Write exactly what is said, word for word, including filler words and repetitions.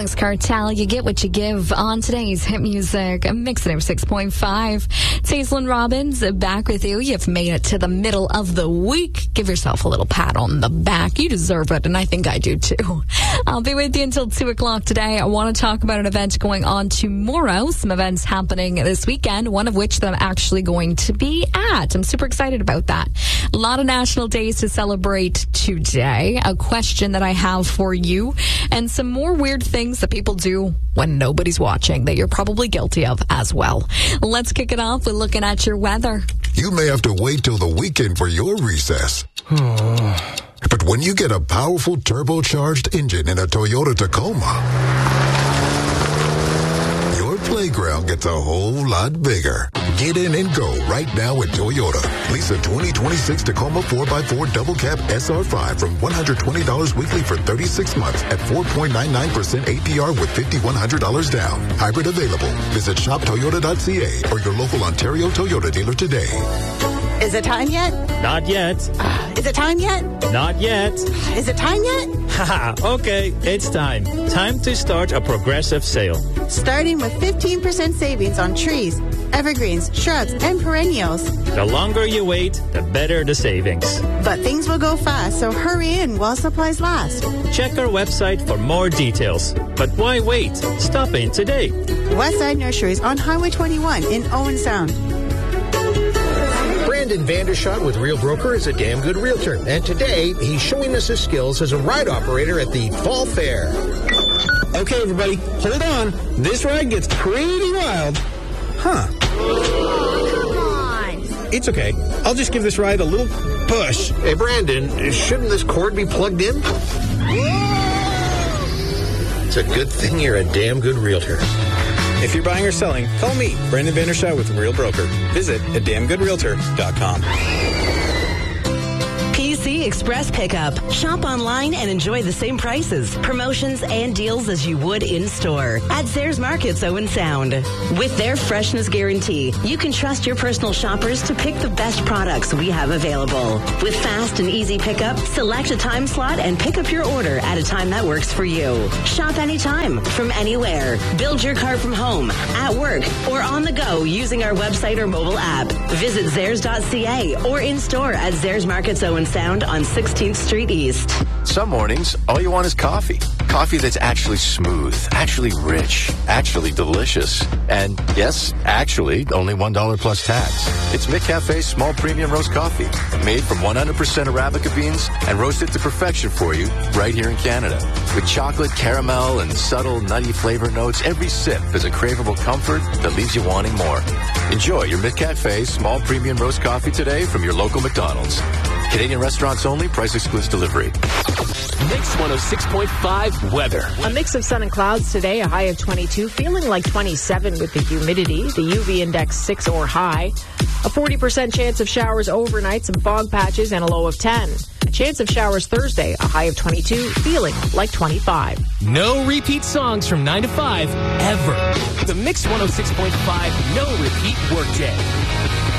Vybz Kartel, you get what you give on today's hit music. Mix it up six point five. It's Aislinn Robbins back with you. You've made it to the middle of the week. Give yourself a little pat on the back. You deserve it, and I think I do too. I'll be with you until two o'clock today. I want to talk about an event going on tomorrow. Some events happening this weekend, one of which that I'm actually going to be at. I'm super excited about that. A lot of national days to celebrate today. A question that I have for you, and some more weird things that people do when nobody's watching that you're probably guilty of as well. Let's kick it off with looking at your weather. You may have to wait till the weekend for your recess. But when you get a powerful turbocharged engine in a Toyota Tacoma, your playground gets a whole lot bigger. Get in and go right now at Toyota. Lease a twenty twenty-six Tacoma four by four Double Cab S R five from one hundred twenty dollars weekly for thirty-six months at four point nine nine percent A P R with five thousand one hundred dollars down. Hybrid available. Visit shop toyota dot c a or your local Ontario Toyota dealer today. Is it time yet? Not yet. Uh, is it time yet? Not yet. Is it time yet? Haha, okay, it's time. Time to start a progressive sale. Starting with fifteen percent savings on trees, evergreens, shrubs, and perennials. The longer you wait, the better the savings. But things will go fast, so hurry in while supplies last. Check our website for more details. But why wait? Stop in today. Westside Nurseries on Highway twenty-one in Owen Sound. Brandon Vandershot with Real Broker is a damn good realtor. And today, he's showing us his skills as a ride operator at the Fall Fair. Okay, everybody, hold on. This ride gets pretty wild. Huh. Come on. It's okay. I'll just give this ride a little push. Hey, Brandon, shouldn't this cord be plugged in? It's a good thing you're a damn good realtor. If you're buying or selling, call me, Brandon Vandershot with Real Broker. Visit a damn good realtor dot com. P C Express Pickup. Shop online and enjoy the same prices, promotions, and deals as you would in-store at Zayres Markets Owen Sound. With their freshness guarantee, you can trust your personal shoppers to pick the best products we have available. With fast and easy pickup, select a time slot and pick up your order at a time that works for you. Shop anytime, from anywhere. Build your cart from home, at work, or on the go using our website or mobile app. Visit Zayres dot c a or in-store at Zayres Markets Owen Sound on sixteenth Street East. Some mornings, all you want is coffee. Coffee that's actually smooth, actually rich, actually delicious. And yes, actually, only one dollar plus tax. It's McCafe's small premium roast coffee, made from one hundred percent Arabica beans and roasted to perfection for you right here in Canada. With chocolate, caramel, and subtle nutty flavor notes, every sip is a craveable comfort that leaves you wanting more. Enjoy your McCafe small premium roast coffee today from your local McDonald's. Canadian restaurants only. Price excludes delivery. Mix one oh six point five weather. A mix of sun and clouds today, a high of twenty-two, feeling like twenty-seven with the humidity, the U V index six or high. A forty percent chance of showers overnight, some fog patches, and a low of ten. A chance of showers Thursday, a high of twenty-two, feeling like twenty-five. No repeat songs from nine to five, ever. The Mix one oh six point five no repeat workday.